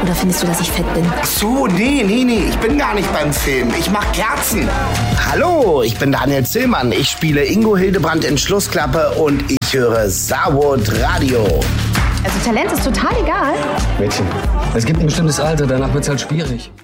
Oder findest du, dass ich fett bin? Ach so, nee. Ich bin gar nicht beim Film. Ich mach Kerzen. Hallo, ich bin Daniel Zillmann. Ich spiele Ingo Hildebrand in Schlussklappe und ich höre Saarwood Radio. Also Talent ist total egal. Mädchen, es gibt ein bestimmtes Alter, danach wird's halt schwierig.